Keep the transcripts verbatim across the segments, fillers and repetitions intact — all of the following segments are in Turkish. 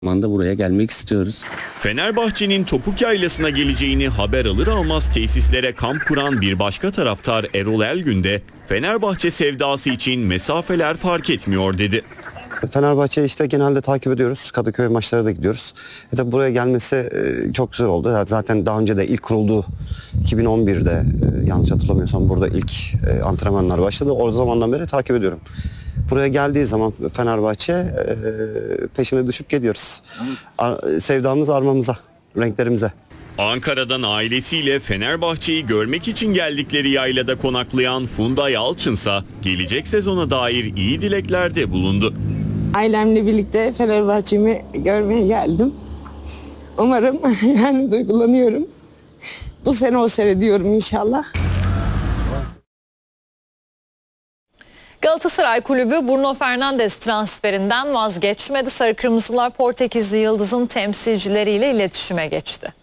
zamanda buraya gelmek istiyoruz. Fenerbahçe'nin Topuk Yaylası'na geleceğini haber alır almaz tesislere kamp kuran bir başka taraftar Erol Elgün de Fenerbahçe sevdası için mesafeler fark etmiyor dedi. Fenerbahçe'yi işte genelde takip ediyoruz. Kadıköy maçlara da gidiyoruz. E tabi buraya gelmesi çok güzel oldu. Zaten daha önce de ilk kurulduğu iki bin on birde yanlış hatırlamıyorsam burada ilk antrenmanlar başladı. O zamandan beri takip ediyorum. Buraya geldiği zaman Fenerbahçe peşine düşüp geliyoruz. Sevdamız armamıza, renklerimize. Ankara'dan ailesiyle Fenerbahçe'yi görmek için geldikleri yaylada konaklayan Funda Yalçınsa gelecek sezona dair iyi dileklerde bulundu. Ailemle birlikte Fenerbahçe'mi görmeye geldim. Umarım yani duygulanıyorum. Bu sene o seyrediyorum inşallah. Galatasaray Kulübü Bruno Fernandes transferinden vazgeçmedi. Sarı Kırmızılar Portekizli Yıldız'ın temsilcileriyle iletişime geçti.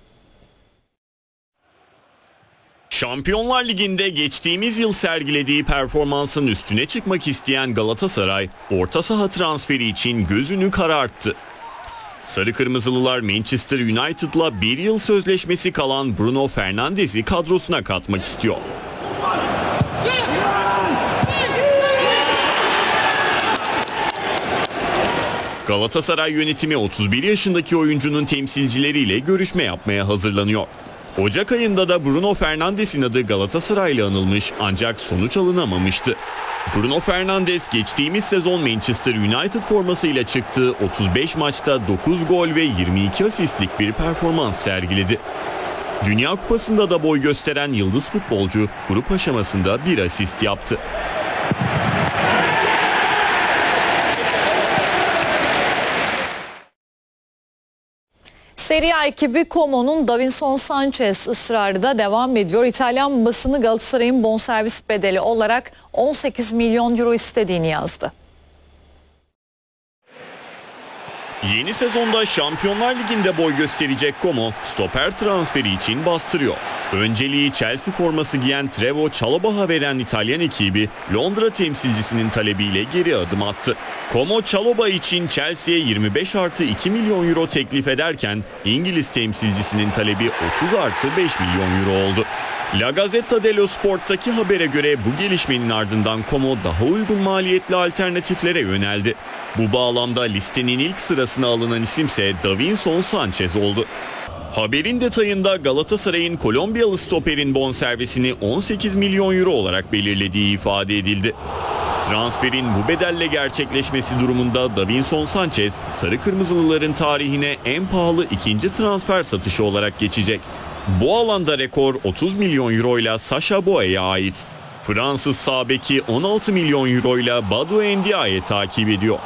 Şampiyonlar Ligi'nde geçtiğimiz yıl sergilediği performansın üstüne çıkmak isteyen Galatasaray, orta saha transferi için gözünü kararttı. Sarı Kırmızılılar Manchester United'la bir yıl sözleşmesi kalan Bruno Fernandes'i kadrosuna katmak istiyor. Galatasaray yönetimi otuz bir yaşındaki oyuncunun temsilcileriyle görüşme yapmaya hazırlanıyor. Ocak ayında da Bruno Fernandes'in adı Galatasaray'la anılmış ancak sonuç alınamamıştı. Bruno Fernandes geçtiğimiz sezon Manchester United formasıyla çıktığı otuz beş maçta dokuz gol ve yirmi iki asistlik bir performans sergiledi. Dünya Kupası'nda da boy gösteren yıldız futbolcu grup aşamasında bir asist yaptı. Serie A ekibi Como'nun Davinson Sanchez ısrarı da devam ediyor. İtalyan basını Galatasaray'ın bonservis bedeli olarak on sekiz milyon euro istediğini yazdı. Yeni sezonda Şampiyonlar Ligi'nde boy gösterecek Como, stoper transferi için bastırıyor. Önceliği Chelsea forması giyen Trevoh Chalobah'a veren İtalyan ekibi Londra temsilcisinin talebiyle geri adım attı. Como Chalobah için Chelsea'ye yirmi beş artı iki milyon euro teklif ederken İngiliz temsilcisinin talebi otuz artı beş milyon euro oldu. La Gazzetta dello Sport'taki habere göre bu gelişmenin ardından Como daha uygun maliyetli alternatiflere yöneldi. Bu bağlamda listenin ilk sırasına alınan isimse Davinson Sanchez oldu. Haberin detayında Galatasaray'ın Kolombiyalı stoperin bonservisini on sekiz milyon euro olarak belirlediği ifade edildi. Transferin bu bedelle gerçekleşmesi durumunda Davinson Sanchez, Sarı Kırmızılıların tarihine en pahalı ikinci transfer satışı olarak geçecek. Bu alanda rekor otuz milyon euro ile Sacha Boey'e ait. Fransız sağ beki on altı milyon euro ile Badou Ndiaye takip ediyor.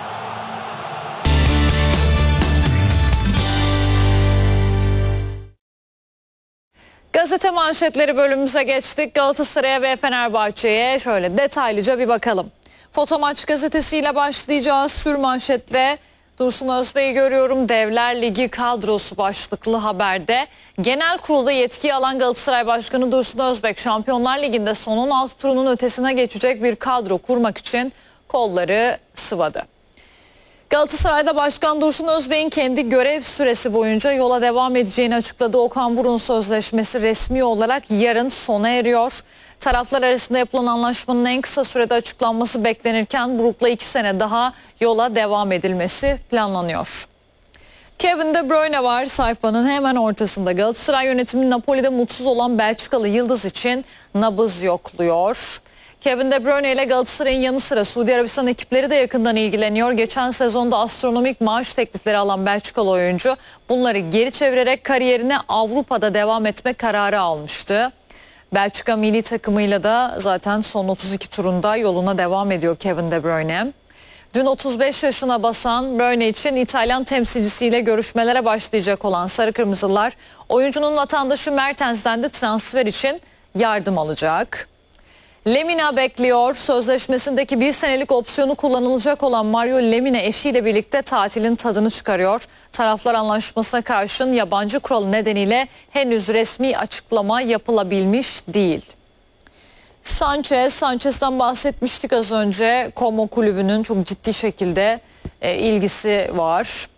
Gazete manşetleri bölümümüze geçtik. Galatasaray'a ve Fenerbahçe'ye şöyle detaylıca bir bakalım. Fotomaç gazetesiyle başlayacağız. Sür manşetle Dursun Özbey'i görüyorum. Devler Ligi kadrosu başlıklı haberde. Genel kurulda yetkiyi alan Galatasaray Başkanı Dursun Özbek, Şampiyonlar Ligi'nde son on altı turunun ötesine geçecek bir kadro kurmak için kolları sıvadı. Galatasaray'da Başkan Dursun Özbek'in kendi görev süresi boyunca yola devam edeceğini açıkladığı Okan Buruk'un sözleşmesi resmi olarak yarın sona eriyor. Taraflar arasında yapılan anlaşmanın en kısa sürede açıklanması beklenirken Buruk'la iki sene daha yola devam edilmesi planlanıyor. Kevin De Bruyne var sayfanın hemen ortasında. Galatasaray yönetimi Napoli'de mutsuz olan Belçikalı yıldız için nabız yokluyor. Kevin De Bruyne ile Galatasaray'ın yanı sıra Suudi Arabistan ekipleri de yakından ilgileniyor. Geçen sezonda astronomik maaş teklifleri alan Belçikalı oyuncu bunları geri çevirerek kariyerine Avrupa'da devam etme kararı almıştı. Belçika milli takımıyla da zaten son otuz iki turunda yoluna devam ediyor Kevin De Bruyne. Dün otuz beş yaşına basan Bruyne için İtalyan temsilcisiyle görüşmelere başlayacak olan Sarı Kırmızılar oyuncunun vatandaşı Mertens'den de transfer için yardım alacak. Lemina bekliyor. Sözleşmesindeki bir senelik opsiyonu kullanılacak olan Mario Lemina eşiyle birlikte tatilin tadını çıkarıyor. Taraflar anlaşmasına karşın yabancı kuralı nedeniyle henüz resmi açıklama yapılabilmiş değil. Sanchez, Sanchez'den bahsetmiştik az önce. Como kulübünün çok ciddi şekilde e, ilgisi var.